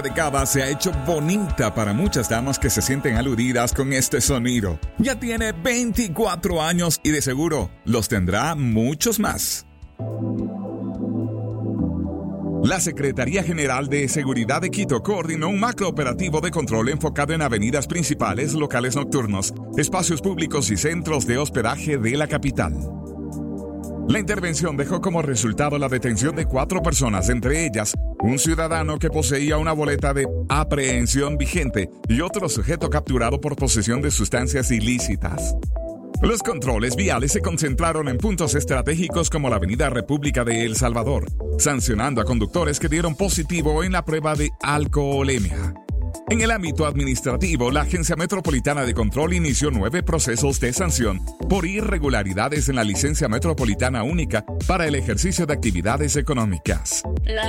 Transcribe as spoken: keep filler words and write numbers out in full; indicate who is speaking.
Speaker 1: Década se ha hecho bonita para muchas damas que se sienten aludidas con este sonido. Ya tiene veinticuatro años y de seguro los tendrá muchos más. La Secretaría General de Seguridad de Quito coordinó un macrooperativo de control enfocado en avenidas principales, locales nocturnos, espacios públicos y centros de hospedaje de la capital. La intervención dejó como resultado la detención de cuatro personas, entre ellas un ciudadano que poseía una boleta de aprehensión vigente y otro sujeto capturado por posesión de sustancias ilícitas. Los controles viales se concentraron en puntos estratégicos como la Avenida República de El Salvador, sancionando a conductores que dieron positivo en la prueba de alcoholemia. En el ámbito administrativo, la Agencia Metropolitana de Control inició nueve procesos de sanción por irregularidades en la licencia metropolitana única para el ejercicio de actividades económicas.
Speaker 2: La